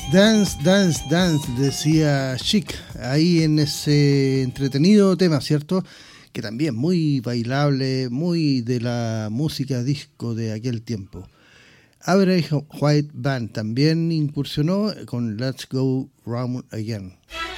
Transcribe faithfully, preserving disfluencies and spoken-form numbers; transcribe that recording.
Dance, dance, dance, decía Chic, ahí en ese entretenido tema, ¿cierto? Que también muy bailable, muy de la música disco de aquel tiempo. Average White Band también incursionó con Let's Go Round Again.